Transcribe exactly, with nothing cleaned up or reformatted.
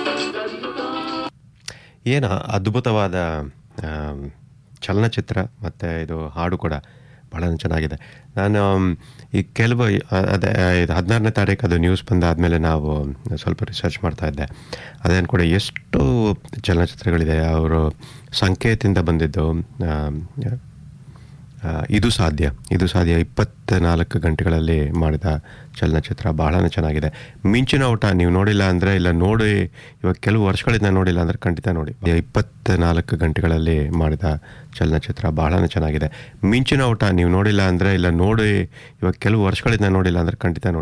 ಏನು ಅದ್ಭುತವಾದ ಆಮ್, ಚಲನಚಿತ್ರ ಮತ್ತು ಇದು ಹಾಡು ಕೂಡ ಭಾಳ ಚೆನ್ನಾಗಿದೆ. ನಾನು ಮ್, ಈ ಕೆಲವು ಅ- ಅದೇ ಇದು ಹದಿನಾರನೇ ತಾರೀಕು ಅದು ನ್ಯೂಸ್ ಬಂದಾದಮೇಲೆ ನಾವು ಸ್ವಲ್ಪ ರಿಸರ್ಚ್ ಮಾಡ್ತಾ ಇದ್ದೆ. ಅದೇನು ಕೂಡ ಎಷ್ಟು ಚಲನಚಿತ್ರಗಳಿದೆ. ಅವರು ಸಂಕೇತಿಂದ ಬಂದಿದ್ದು ಆಮ್, ಆ, ಇದು ಸಾಧ್ಯ ಇದು ಸಾಧ್ಯ ಇಪ್ಪತ್ನಾಲ್ಕು ಗಂಟೆಗಳಲ್ಲಿ ಮಾಡಿದ ಚಲನಚಿತ್ರ ಬಹಳನೇ ಚೆನ್ನಾಗಿದೆ. ಮಿಂಚಿನ ಊಟ ನೀವು ನೋಡಿಲ್ಲ ಅಂದರೆ ಇಲ್ಲ ನೋಡಿ, ಇವಾಗ ಕೆಲವು ವರ್ಷಗಳಿಂದ ನೋಡಿಲ್ಲ ಅಂದರೆ ಖಂಡಿತ ನೋಡಿ. ಇಪ್ಪತ್ನಾಲ್ಕು ಗಂಟೆಗಳಲ್ಲಿ ಮಾಡಿದ ಚಲನಚಿತ್ರ ಬಹಳನೇ ಚೆನ್ನಾಗಿದೆ. ಮಿಂಚಿನ ಊಟ ನೀವು ನೋಡಿಲ್ಲ ಅಂದರೆ ಇಲ್ಲ ನೋಡಿ, ಇವಾಗ ಕೆಲವು ವರ್ಷಗಳಿಂದ ನೋಡಿಲ್ಲ ಅಂದರೆ ಖಂಡಿತ ನೋಡಿ.